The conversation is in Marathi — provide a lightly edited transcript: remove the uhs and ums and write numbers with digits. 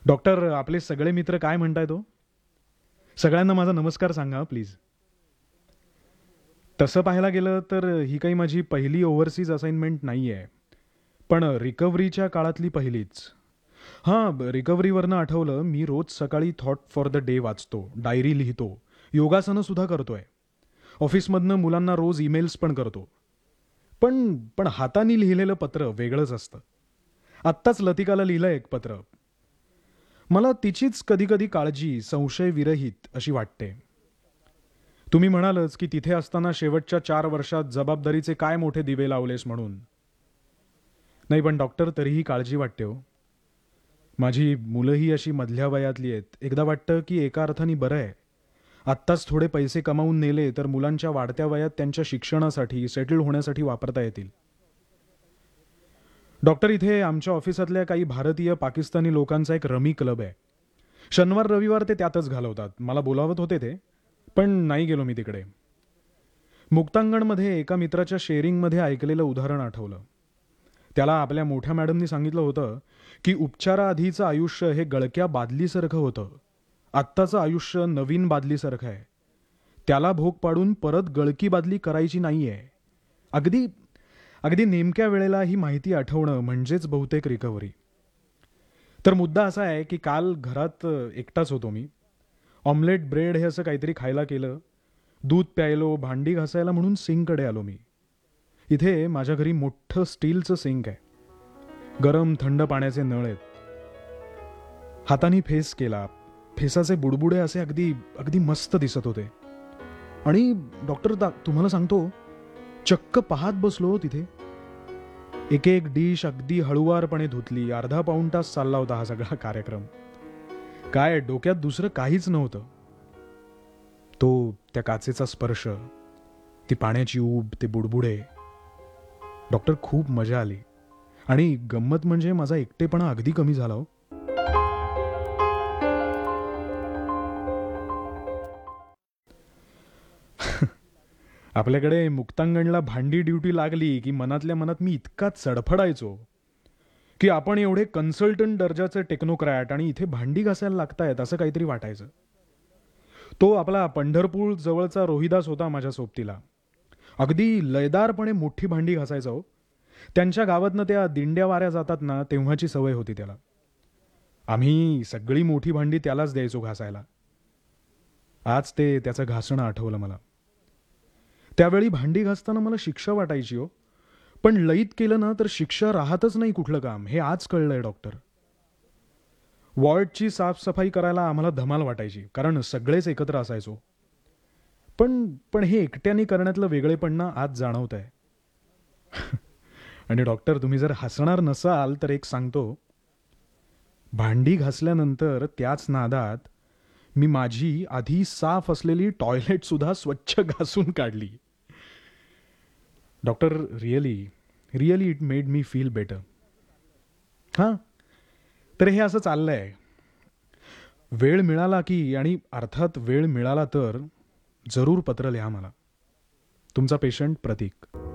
डॉक्टर, आपले सगळे मित्र काय म्हणताय तो? सगळ्यांना माझा नमस्कार सांगा प्लीज. तसं पाहायला गेलं तर ही काही माझी पहिली ओव्हरसीज असाइनमेंट नाही आहे. पण रिकव्हरीच्या काळातली पहिलीच. हां, रिकव्हरीवरनं आठवलं, मी रोज सकाळी थॉट फॉर द डे वाचतो, डायरी लिहितो, योगासनं सुद्धा करतोय. ऑफिसमधनं मुलांना रोज ईमेल्स पण करतो. पण पण हाताने लिहिलेलं पत्र वेगळंच असतं. आत्ताच लतिकाला लिहिलं एक पत्र. मला तिचीच कधी-कधी काळजी संशयविरहित अशी वाटते. तुम्ही म्हणालच की तिथे असताना शेवटच्या 4 वर्षात जबाबदारीचे काय मोठे दिवे लावलेस म्हणून. नाही पण डॉक्टर, तरीही काळजी वाटते हो. माझी मुलंही अशी मधल्या वयातली आहेत. एकदा वाटतं की एका अर्थाने बरं आहे. आत्ताच थोडे पैसे कमावून नेले तर मुलांच्या वाढत्या वयात त्यांच्या शिक्षणासाठी, सेटल होण्यासाठी वापरता येतील. डॉक्टर, इथे आमच्या ऑफिसातल्या काही भारतीय पाकिस्तानी लोकांचा एक रमी क्लब आहे. शनिवार रविवार ते त्यातच घालवतात. मला बोलावत होते ते, पण नाही गेलो मी तिकडे. मुक्तांगणमध्ये एका मित्राच्या शेअरिंगमध्ये ऐकलेलं उदाहरण आठवलं. त्याला आपल्या मोठ्या मॅडमनी सांगितलं होतं की उपचाराआधीचं आयुष्य हे गळक्या बादलीसारखं होतं. आत्ताचं आयुष्य नवीन बादलीसारखं आहे. त्याला भोग पाडून परत गळकी बादली करायची नाही आहे. अगदी अगदी नेमक्या वेळेला ही माहिती आठवणं म्हणजेच बहुतेक रिकव्हरी. तर मुद्दा असा आहे की काल घरात एकटाच होतो मी. ऑमलेट ब्रेड हे असं काहीतरी खायला केलं. दूध प्यायलो, भांडी घासायला म्हणून सिंककडे आलो मी. इथे माझ्या घरी मोठं स्टीलचं सिंक आहे. गरम थंड पाण्याचे नळ आहेत. हाताने फेस केला. फेसाचे बुडबुडे असे अगदी अगदी मस्त दिसत होते. आणि डॉक्टर, तुम्हाला सांगतो, चक्क पाहत बसलो हो तिथे. एक एक डिश अगदी हळुवारपणे धुतली. अर्धा पाऊण तास चालला होता हा सगळा कार्यक्रम. काय डोक्यात दुसरं काहीच नव्हतं. त्या काचेचा स्पर्श, ती पाण्याची ऊब, ते बुडबुडे. डॉक्टर, खूप मजा आली. आणि गंमत म्हणजे माझा एकटेपणा अगदी कमी झाला हो. आपल्याकडे मुक्तांगणला भांडी ड्युटी लागली की मनातल्या मनात मी इतका चडफडायचो की आपण एवढे कन्सल्टंट दर्जाचे टेक्नोक्रॅट आणि इथे भांडी घासायला लागतायत असं काहीतरी वाटायचं. तो आपला पंढरपूर जवळचा रोहिदास होता माझ्या सोबतीला. अगदी लयदारपणे मोठी भांडी घासायचा हो. त्यांच्या गावातनं त्या दिंड्या वाऱ्या जातात ना, तेव्हाची सवय होती त्याला. आम्ही सगळी मोठी भांडी त्यालाच द्यायचो घासायला. आज ते त्याचं घासणं आठवलं मला. त्यावेळी भांडी घासताना मला शिक्षा वाटायची हो. पण लईत केलं ना तर शिक्षा राहतच नाही कुठलं काम, हे आज कळलंय डॉक्टर. वॉर्डची साफसफाई करायला आम्हाला धमाल वाटायची, कारण सगळेच एकत्र असायचो. पण पण हे एकट्याने करण्यातलं वेगळेपण ना आज जाणवत आहे. आणि डॉक्टर, तुम्ही जर हसणार नसाल तर एक सांगतो. भांडी घासल्यानंतर त्याच नादात मी माझी आधी साफ असलेली टॉयलेट सुद्धा स्वच्छ घासून काढली. Doctor, really really it made me feel better. हां, तर हे असं चाललंय. वेळ मिळाला की, आणि अर्थात वेळ मिळाला तर जरूर पत्र लिहा मला. तुमचा पेशंट प्रतीक.